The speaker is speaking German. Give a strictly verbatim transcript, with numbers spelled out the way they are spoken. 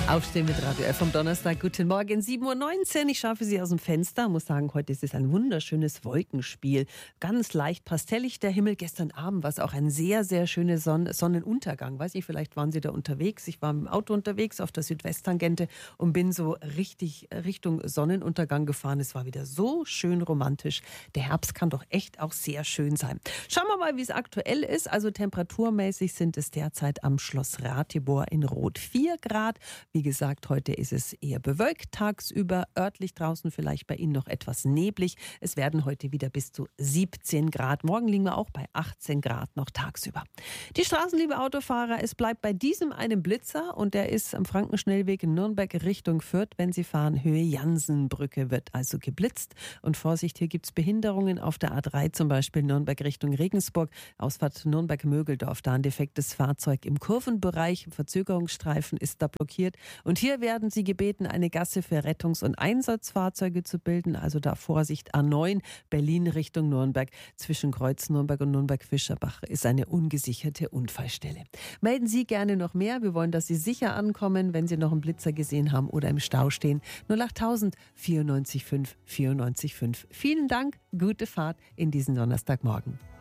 Aufstehen mit Radio F am Donnerstag. Guten Morgen, sieben Uhr neunzehn. Ich schaue für Sie aus dem Fenster. Muss sagen, heute ist es ein wunderschönes Wolkenspiel. Ganz leicht pastellig der Himmel. Gestern Abend war es auch ein sehr, sehr schöner Son- Sonnenuntergang. Weiß nicht, vielleicht waren Sie da unterwegs. Ich war mit dem Auto unterwegs auf der Südwesttangente und bin so richtig Richtung Sonnenuntergang gefahren. Es war wieder so schön romantisch. Der Herbst kann doch echt auch sehr schön sein. Schauen wir mal, wie es aktuell ist. Also temperaturmäßig sind es derzeit am Schloss Ratibor in Rot vier Grad. Wie gesagt, heute ist es eher bewölkt tagsüber, örtlich draußen vielleicht bei Ihnen noch etwas neblig. Es werden heute wieder bis zu siebzehn Grad. Morgen liegen wir auch bei achtzehn Grad noch tagsüber. Die Straßen, liebe Autofahrer, es bleibt bei diesem einem Blitzer und der ist am Frankenschnellweg in Nürnberg Richtung Fürth. Wenn Sie fahren, Höhe Jansenbrücke wird also geblitzt. Und Vorsicht, hier gibt es Behinderungen auf der A drei, zum Beispiel Nürnberg Richtung Regensburg, Ausfahrt Nürnberg-Mögeldorf. Da ein defektes Fahrzeug im Kurvenbereich, Verzögerungsstreifen ist da blockiert. Und hier werden Sie gebeten, eine Gasse für Rettungs- und Einsatzfahrzeuge zu bilden. Also da Vorsicht, A neun, Berlin Richtung Nürnberg. Zwischen Kreuz Nürnberg und Nürnberg-Fischerbach ist eine ungesicherte Unfallstelle. Melden Sie gerne noch mehr. Wir wollen, dass Sie sicher ankommen, wenn Sie noch einen Blitzer gesehen haben oder im Stau stehen. null acht tausend vierundneunzig fünf vierundneunzig fünf. Vielen Dank, gute Fahrt in diesen Donnerstagmorgen.